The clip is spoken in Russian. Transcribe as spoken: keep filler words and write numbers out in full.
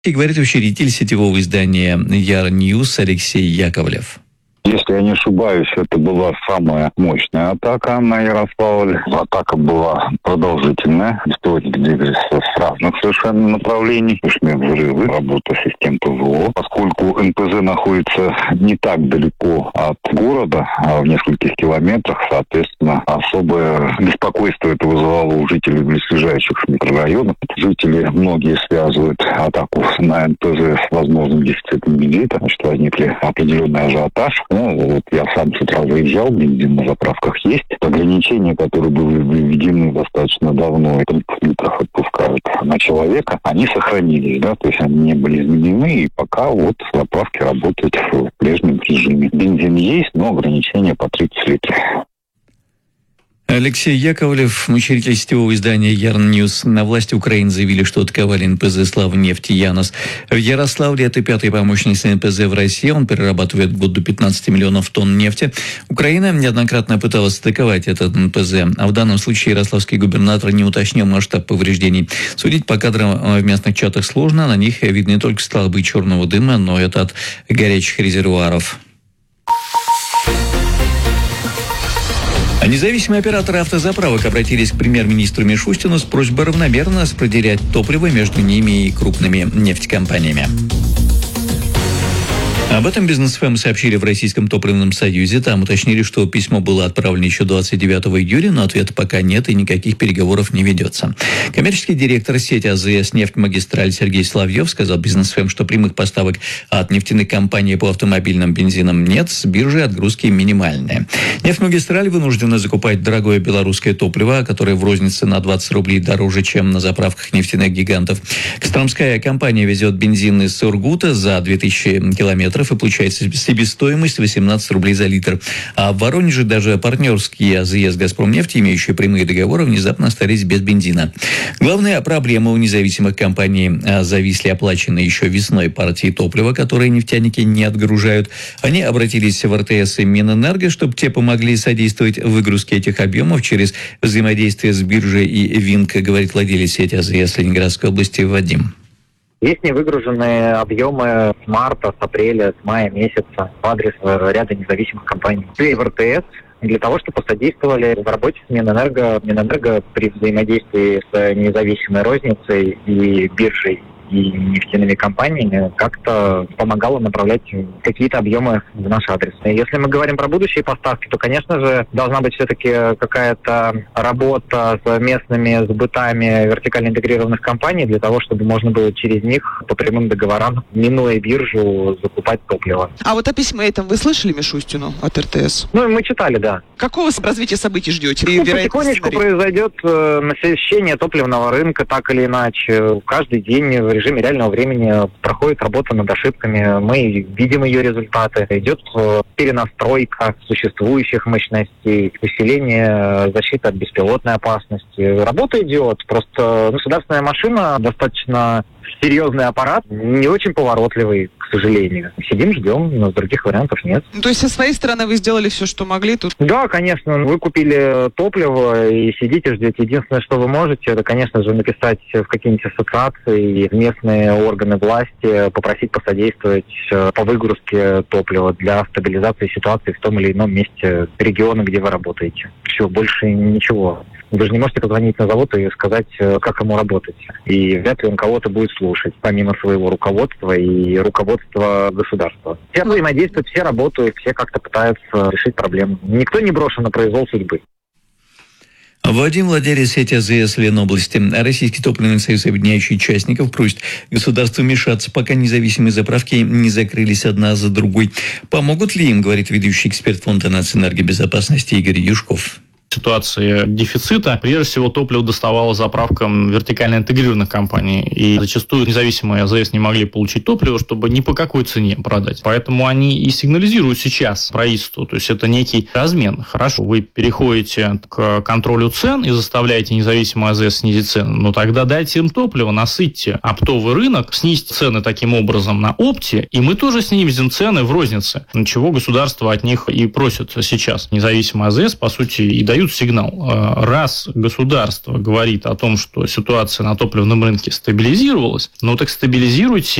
И говорит учредитель сетевого издания Ярньюз Алексей Яковлев. Если я не ошибаюсь, это была самая мощная атака на Ярославль. Атака была продолжительная. Беспилотники двигались с разных совершенно направлений. Слышны взрывы, работа систем ПВО. Поскольку эн пэ зэ находится не так далеко от города, а в нескольких километрах, соответственно, особое беспокойство это вызывало у жителей близлежащих микрорайонов. Жители многие связывают атаку на эн пэ зэ с возможным дефицитом бензина. Значит, возникли определенный ажиотаж. Ну, вот я сам с утра выезжал, бензин на заправках есть. Ограничения, которые были введены достаточно давно, тридцать литров отпускают на человека, они сохранились, да, то есть они не были изменены, и пока вот заправки работают в прежнем режиме. Бензин есть, но ограничения по тридцать литров. Алексей Яковлев, учредитель сетевого издания Ярньюз. На власти Украины заявили, что атаковали эн пэ зэ «Славнефть» Янос. В Ярославле это пятая по мощности эн пэ зэ в России. Он перерабатывает в год до пятнадцати миллионов тонн нефти. Украина неоднократно пыталась атаковать этот эн пэ зэ. А в данном случае ярославский губернатор не уточнил масштаб повреждений. Судить по кадрам в местных чатах сложно. На них видны не только столбы черного дыма, но и это от горячих резервуаров. Независимые операторы автозаправок обратились к премьер-министру Мишустину с просьбой равномерно распределять топливо между ними и крупными нефтекомпаниями. Об этом Бизнес эф эм сообщили в Российском топливном союзе. Там уточнили, что письмо было отправлено еще двадцать девятого июля, но ответа пока нет и никаких переговоров не ведется. Коммерческий директор сети а зэ эс «Нефтьмагистраль» Сергей Соловьев сказал Бизнес эф эм, что прямых поставок от нефтяных компаний по автомобильным бензинам нет, с биржи отгрузки минимальные. «Нефтьмагистраль» вынуждена закупать дорогое белорусское топливо, которое в рознице на двадцать рублей дороже, чем на заправках нефтяных гигантов. Костромская компания везет бензин из Сургута за две тысячи километров и получается себестоимость восемнадцать рублей за литр. А в Воронеже даже партнерские а зэ эс «Газпромнефть», имеющие прямые договоры, внезапно остались без бензина. Главная проблема у независимых компаний – зависли оплаченные еще весной партии топлива, которые нефтяники не отгружают. Они обратились в эр тэ эс и Минэнерго, чтобы те помогли содействовать выгрузке этих объемов через взаимодействие с биржей и ВИНК, говорит владелец сети а зэ эс Ленинградской области Вадим. Есть невыгруженные объемы с марта, с апреля, с мая месяца в адрес ряда независимых компаний. И в эр тэ эс для того, чтобы посодействовали в работе с Минэнерго. Минэнерго при взаимодействии с независимой розницей и биржей и нефтяными компаниями как-то помогало направлять какие-то объемы в наш адрес. И если мы говорим про будущие поставки, то, конечно же, должна быть все-таки какая-то работа с местными сбытами вертикально интегрированных компаний для того, чтобы можно было через них по прямым договорам, минуя биржу, закупать топливо. А вот о письме этом вы слышали Мишустину от эр тэ эс? Ну, мы читали, да. Какого развития событий ждете? Ну, потихонечку произойдет э, насыщение топливного рынка, так или иначе. Каждый день в режиме реального времени проходит работа над ошибками. Мы видим ее результаты. Идет э, перенастройка существующих мощностей, усиление защиты от беспилотной опасности. Работа идет. Просто государственная машина достаточно серьезный аппарат, не очень поворотливый, к сожалению. Сидим, ждем, но других вариантов нет. Ну, то есть со своей стороны вы сделали все, что могли тут? Да, конечно. Вы купили топливо и сидите, ждете. Единственное, что вы можете, это, конечно же, написать в какие-нибудь ассоциации, в местные органы власти, попросить посодействовать по выгрузке топлива для стабилизации ситуации в том или ином месте региона, где вы работаете. Все, больше ничего. Вы же не можете позвонить на завод и сказать, как ему работать. И вряд ли он кого-то будет слушать, помимо своего руководства и руководства государства. Все взаимодействуют, все работают, все как-то пытаются решить проблему. Никто не брошен на произвол судьбы. Вадим, владелец сети а зэ эс Ленобласти. Российский топливный союз, объединяющий участников, просит государство вмешаться, пока независимые заправки не закрылись одна за другой. Помогут ли им, говорит ведущий эксперт Фонда нацэнергобезопасности Игорь Юшков. Ситуации дефицита, прежде всего, топливо доставало заправкам вертикально интегрированных компаний. И зачастую независимые а зэ эс не могли получить топливо, чтобы ни по какой цене продать. Поэтому они и сигнализируют сейчас правительству. То есть это некий размен. Хорошо, вы переходите к контролю цен и заставляете независимые а зэ эс снизить цены. Но тогда дайте им топливо, насытьте оптовый рынок, снизьте цены таким образом на опте, и мы тоже снизим цены в рознице. Чего государство от них и просит сейчас. Независимые а зэ эс, по сути, и дает дают сигнал. Раз государство говорит о том, что ситуация на топливном рынке стабилизировалась, ну так стабилизируйте